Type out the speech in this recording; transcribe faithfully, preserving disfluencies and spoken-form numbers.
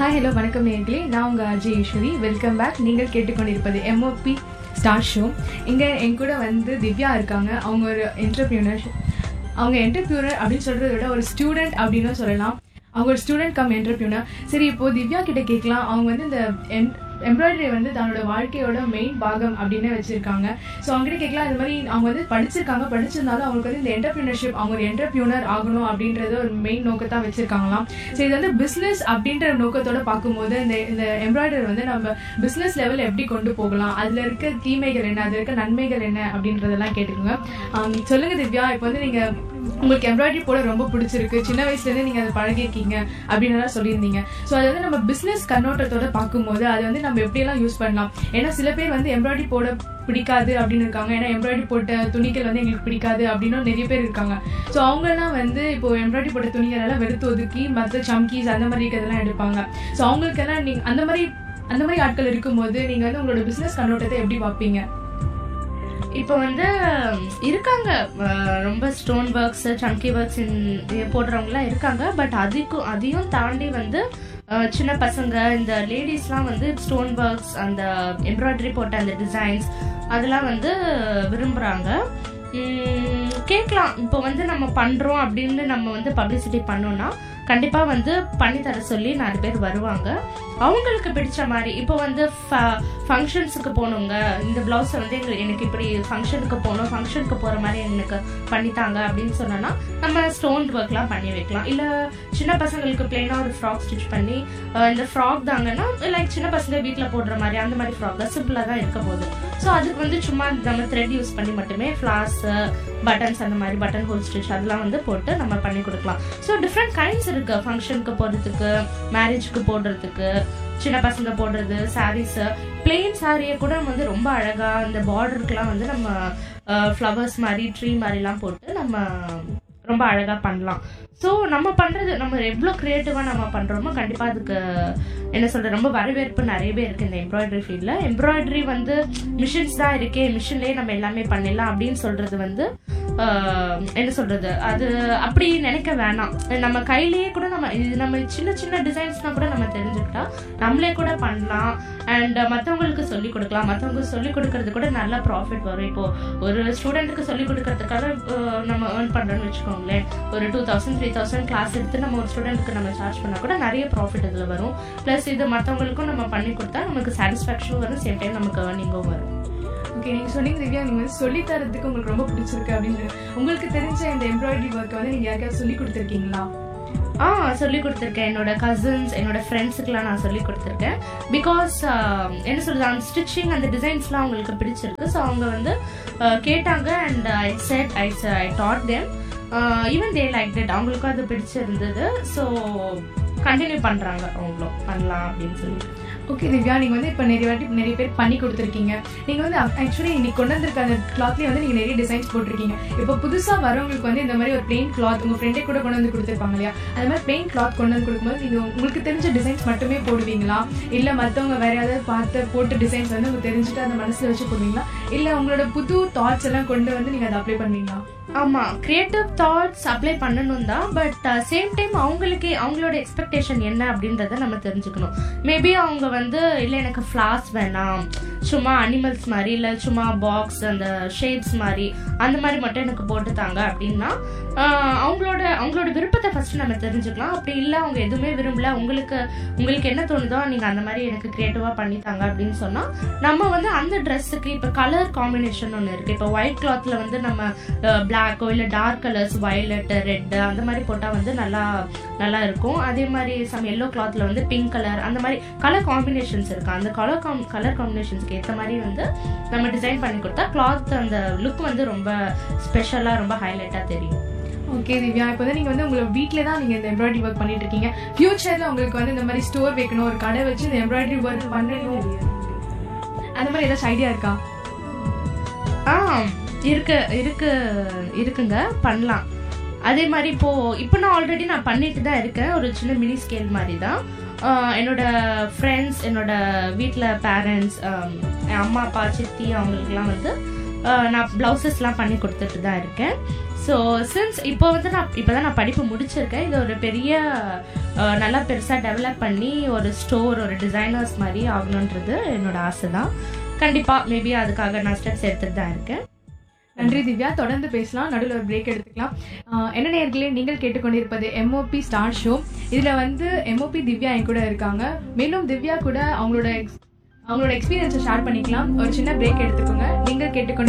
Hi hello வணக்கம் நேயர்களே, நான் உங்கள் அஜய் ஈஸ்வரி. Welcome back. நீங்கள் கேட்டுக்கொண்டிருப்பது எம்ஓபி ஸ்டார் ஷோ. இங்கே என் கூட வந்து திவ்யா இருக்காங்க. அவங்க ஒரு என்டர்பிரினர். அவங்க என்டர்பிரினர் அப்படின்னு சொல்கிறத விட ஒரு ஸ்டூடெண்ட் அப்படின்னு சொல்லலாம். அவங்க ஒரு ஸ்டூடெண்ட் கம் என்டர்பிரினர். சரி, இப்போது திவ்யா கிட்ட கேட்கலாம். அவங்க வந்து இந்த என் எம்ப்ராய்டரி வந்து தன்னோட வாழ்க்கையோட மெயின் பாகம் அப்படின்னு வச்சிருக்காங்க. ஸோ அவங்ககிட்ட கேட்கலாம், இது மாதிரி அவங்க வந்து படிச்சிருக்காங்க. படிச்சிருந்தாலும் அவங்களுக்கு வந்து இந்த என்டர்பிரினர்ஷிப், அவங்க ஒரு என்டர்பிரினர் ஆகணும் அப்படின்றது ஒரு மெயின் நோக்கத்தான் வச்சிருக்காங்களாம். ஸோ இது வந்து பிஸ்னஸ் அப்படின்ற நோக்கத்தோட பார்க்கும்போது இந்த இந்த எம்ப்ராய்டரி வந்து நம்ம பிஸ்னஸ் லெவல் எப்படி கொண்டு போகலாம், அதில் இருக்க தீமைகள் என்ன, அதில் இருக்க நன்மைகள் என்ன அப்படின்றதெல்லாம் கேட்டுக்கோங்க. சொல்லுங்க திவ்யா, இப்போ வந்து நீங்க உங்களுக்கு எம்ப்ராய்டரி போட ரொம்ப பிடிச்சிருக்கு, சின்ன வயசுலேருந்து நீங்கள் அதை பழகிருக்கீங்க அப்படின்னு சொல்லியிருந்தீங்க. ஸோ அது வந்து நம்ம பிஸ்னஸ் கண்ணோட்டத்தோட பார்க்கும்போது அது வந்து நம்ம எப்படியெல்லாம் யூஸ் பண்ணலாம். ஏன்னா சில பேர் வந்து எம்ப்ராய்டரி போட பிடிக்காது அப்படின்னு இருக்காங்க. ஏன்னா எம்ப்ராய்டரி போட்ட துணிகள் வந்து எங்களுக்கு பிடிக்காது அப்படின்னு நிறைய பேர் இருக்காங்க. ஸோ அவங்கெல்லாம் வந்து இப்போ எம்ப்ராய்டரி போட்ட துணிகளெல்லாம் வெறுத்து ஒதுக்கி மற்ற சம்கீஸ் அந்த மாதிரி இருக்கிறதெல்லாம் எடுப்பாங்க. ஸோ அவங்களுக்கெல்லாம் நீங்கள் அந்த மாதிரி அந்த மாதிரி ஆட்கள் இருக்கும்போது நீங்கள் வந்து உங்களோட பிஸ்னஸ் கண்ணோட்டத்தை எப்படி பார்ப்பீங்க? இப்போ வந்து இருக்காங்க ரொம்ப ஸ்டோன் ஒர்க்ஸ், சம்கி ஒர்க்ஸ் போடுறவங்களாம் இருக்காங்க. பட் அதுக்கும் அதையும் தாண்டி வந்து சின்ன பசங்க, இந்த லேடிஸ்லாம் வந்து ஸ்டோன் ஒர்க்ஸ், அந்த எம்ப்ராய்டரி போட்ட அந்த டிசைன்ஸ் அதெல்லாம் வந்து விரும்புகிறாங்க. கேட்கலாம். இப்போ வந்து நம்ம பண்ணுறோம் அப்படின்னு நம்ம வந்து பப்ளிசிட்டி பண்ணோம்னா கண்டிப்பாக வந்து பண்ணித்தர சொல்லி நிறைய பேர் வருவாங்க. அவங்களுக்கு பிடிச்ச மாதிரி இப்போ வந்து ஃபங்க்ஷன்ஸுக்கு போகணுங்க, இந்த ப்ளவுஸை வந்து எங்களுக்கு எனக்கு இப்படி ஃபங்க்ஷனுக்கு போகணும், ஃபங்க்ஷனுக்கு போகிற மாதிரி எனக்கு பண்ணித்தாங்க அப்படின்னு சொன்னோன்னா நம்ம ஸ்டோன் ஒர்க்லாம் பண்ணி வைக்கலாம். இல்லை சின்ன பசங்களுக்கு பிளெயினாக ஒரு ஃப்ராக் ஸ்டிச் பண்ணி, இந்த ஃப்ராக் தாங்கன்னா லைக் சின்ன பசங்க வீட்டில் போடுற மாதிரி அந்த மாதிரி ஃப்ராக் தான் சிம்பிளாக தான் இருக்க போகுது. ஸோ அதுக்கு வந்து சும்மா நம்ம த்ரெட் யூஸ் பண்ணி மட்டுமே ஃப்ளார்ஸு, பட்டன்ஸ், அந்த மாதிரி பட்டன் ஹோல் ஸ்டிச் அதெல்லாம் வந்து போட்டு நம்ம பண்ணி கொடுக்கலாம். ஸோ டிஃப்ரெண்ட் கைண்ட்ஸ் இருக்கு. ஃபங்க்ஷனுக்கு போடுறதுக்கு, மேரேஜுக்கு போடுறதுக்கு, சின்ன பசங்க போடுறது, சாரீஸு, பிளெயின் சாரியை கூட வந்து ரொம்ப அழகா இந்த பார்டருக்குலாம் வந்து நம்ம ஃப்ளவர்ஸ் மாதிரி, ட்ரீ மாதிரிலாம் போட்டு நம்ம ரொம்ப அழகா பண்ணலாம். ஸோ நம்ம பண்றது, நம்ம எவ்வளோ கிரியேட்டிவா நம்ம பண்றோமோ கண்டிப்பா அதுக்கு என்ன சொல்ற ரொம்ப வரவேற்பு நிறையவே இருக்கு இந்த எம்ப்ராய்டரி ஃபீல்ட்ல. எம்ப்ராய்டரி வந்து மிஷின்ஸ் தான் இருக்கே, மிஷின்லயே நம்ம எல்லாமே பண்ணிடலாம் அப்படின்னு சொல்றது வந்து என்ன சொல்றது, அது அப்படி நினைக்க வேணாம். நம்ம கையிலேயே கூட நம்ம இது நம்ம சின்ன சின்ன டிசைன்ஸ்னா கூட நம்ம தெரிஞ்சுக்கிட்டா நம்மளே கூட பண்ணலாம். அண்ட் மற்றவங்களுக்கு சொல்லி கொடுக்கலாம். மற்றவங்களுக்கு சொல்லி கொடுக்கறது கூட நல்ல ப்ராஃபிட் வரும். இப்போ ஒரு ஸ்டூடெண்ட்டுக்கு சொல்லி கொடுக்கறதுக்காக நம்ம ஏர்ன் பண்றோம்னு வச்சுக்கோங்களேன், ஒரு two thousand three thousand class எடுத்து நம்ம ஒரு ஸ்டூடெண்ட்டுக்கு நம்ம சார்ஜ் பண்ணா கூட நிறைய ப்ராஃபிட் இதுல வரும். பிளஸ் இது மற்றவங்களுக்கும் நம்ம பண்ணி கொடுத்தா நமக்கு சாட்டிஸ்ஃபேக்ஷனும் வரும், சேம் டைம் நமக்கு ஏர்னிங்கும் வரும். ஓகே, நீங்கள் சொன்னீங்க திவ்யா, நீங்கள் வந்து சொல்லி தரதுக்கு உங்களுக்கு ரொம்ப பிடிச்சிருக்கு அப்படின்னு. உங்களுக்கு தெரிஞ்ச இந்த எம்ப்ராய்டரி ஒர்க்கை வந்து நீங்கள் யாருக்காவது சொல்லி கொடுத்துருக்கீங்களா? ஆ சொல்லி கொடுத்துருக்கேன். என்னோட கசின்ஸ், என்னோட ஃப்ரெண்ட்ஸுக்குலாம் நான் சொல்லி கொடுத்துருக்கேன். பிகாஸ் என்ன சொல்றது, அந்த ஸ்டிச்சிங், அந்த டிசைன்ஸ்லாம் அவங்களுக்கு பிடிச்சிருக்கு. ஸோ அவங்க வந்து கேட்டாங்க. And I set I I dot them. Even they like that. அவங்களுக்கும் அது பிடிச்சிருந்தது. ஸோ கண்டினியூ பண்ணுறாங்க, அவங்களும் பண்ணலாம் அப்படின்னு சொல்லி. ஓகே திவ்யா, நீங்கள் வந்து இப்போ நிறைய வாட்டி நிறைய பேர் பண்ணி கொடுத்துருக்கீங்க. நீங்கள் வந்து ஆக்சுவலி இன்னைக்கு கொண்டு வந்திருக்க அந்த கிளாத்லேயே வந்து நீங்கள் நிறைய டிசைன்ஸ் போட்டிருக்கீங்க. இப்போ புதுசாக வரவங்களுக்கு வந்து இந்த மாதிரி ஒரு பிளெயின் கிளாத் உங்கள் ஃப்ரெண்டே கூட கொண்டு வந்து கொடுத்துருப்பாங்க இல்லையா, அந்த மாதிரி பிளெயின் கிளாத் கொண்டு வந்து கொடுக்கும்போது நீங்கள் உங்களுக்கு தெரிஞ்ச டிசைன்ஸ் மட்டுமே போடுவீங்களா, இல்லை மற்றவங்க வேற ஏதாவது பார்த்து போட்ட டிசைன்ஸ் வந்து உங்களுக்கு தெரிஞ்சுட்டு அந்த மனசில் வச்சு போடுவீங்களா, இல்லை உங்களோட புது தாட்ஸ் எல்லாம் கொண்டு வந்து நீங்கள் அதை அப்ளை பண்ணுவீங்களா? ஆமா, கிரியேட்டிவ் தாட்ஸ் அப்ளை பண்ணணும் தான். பட் சேம் டைம் அவங்களுக்கே அவங்களோட எக்ஸ்பெக்டேஷன் என்ன அப்படின்றத நம்ம தெரிஞ்சுக்கணும். மேபி அவங்க வந்து இல்லை எனக்கு ஃப்ளார்ஸ் வேணாம், சும்மா அனிமல்ஸ் மாதிரி, இல்லை சும்மா பாக்ஸ் அந்த ஷேப்ஸ் மாதிரி அந்த மாதிரி மட்டும் எனக்கு போட்டுத்தாங்க அப்படின்னா அவங்களோட அவங்களோட விருப்பத்தை ஃபர்ஸ்ட் நம்ம தெரிஞ்சுக்கலாம். அப்படி இல்லை அவங்க எதுவுமே விரும்பல, உங்களுக்கு உங்களுக்கு என்ன தோணுதோ நீங்கள் அந்த மாதிரி எனக்கு கிரியேட்டிவாக பண்ணித்தாங்க அப்படின்னு சொன்னால் நம்ம வந்து அந்த ட்ரெஸ்ஸுக்கு இப்போ கலர் காம்பினேஷன் ஒன்று இருக்குது. இப்போ ஒயிட் கிளாத்தில் வந்து நம்ம பிளாக்கோ இல்லை டார்க் கலர்ஸ், வயலட், ரெட் அந்த மாதிரி போட்டால் வந்து நல்லா நல்லா இருக்கும். அதே மாதிரி சம் எல்லோ கிளாத்தில் வந்து பிங்க் கலர், அந்த மாதிரி கலர் காம்பினேஷன்ஸ் இருக்குது. அந்த கலர் காம் கலர் காம்பினேஷன்ஸ்க்கு ஏற்ற மாதிரி வந்து நம்ம டிசைன் பண்ணி கொடுத்தா கிளாத் அந்த லுக் வந்து ரொம்ப ஸ்பெஷலாக, ரொம்ப ஹைலைட்டாக தெரியும். ஓகே திவ்யா, இப்போ வந்து நீங்கள் வந்து உங்களை வீட்டில் தான் நீங்கள் இந்த எம்ப்ராய்டரி ஒர்க் பண்ணிட்டு இருக்கீங்க. ஃபியூச்சரில் உங்களுக்கு வந்து இந்த மாதிரி ஸ்டோர் வைக்கணும், ஒரு கடை வச்சு இந்த எம்ப்ராய்டரி ஒர்க் பண்ணணும், அந்த மாதிரி ஏதாச்சும் ஐடியா இருக்கா? ஆ இருக்கு இருக்கு இருக்குங்க, பண்ணலாம். அதே மாதிரி இப்போ இப்போ நான் ஆல்ரெடி நான் பண்ணிட்டு தான் இருக்கேன். ஒரு சின்ன மினி ஸ்கேல் மாதிரி தான். என்னோட ஃப்ரெண்ட்ஸ், என்னோட வீட்டில் பேரண்ட்ஸ், என் அம்மா அப்பா சித்தி அவங்களுக்குலாம் வந்து நான் ப்ளவுசஸ்லாம் பண்ணி கொடுத்துட்டு தான் இருக்கேன். ஸோ சின்ஸ் இப்போ வந்து நான் இப்போ தான் நான் படிப்பு முடிச்சிருக்கேன். இது ஒரு பெரிய நல்லா பெருசாக டெவலப் பண்ணி ஒரு ஸ்டோர் ஒரு டிசைனர்ஸ் மாதிரி ஆகணுன்றது என்னோட ஆசை தான். கண்டிப்பாக மேபி அதுக்காக நான் ஸ்டெப்ஸ் எடுத்துகிட்டு தான் இருக்கேன். நன்றி திவ்யா. தொடர்ந்து பேசலாம், நடுவில் ஒரு பிரேக் எடுத்துக்கலாம். என்ன நேயர்களே, நீங்கள் கேட்டுக்கொண்டிருப்பது எம்ஓபி ஸ்டார் ஷோ. இதில் வந்து எம்ஓபி திவ்யா என் கூட இருக்காங்க. மேலும் திவ்யா கூட அவங்களோட அவங்களோட எக்ஸ்பீரியன்ஸை ஷேர் பண்ணிக்கலாம். ஒரு சின்ன பிரேக் எடுத்துக்கோங்க. நீங்கள் கேட்டுக்கொண்டு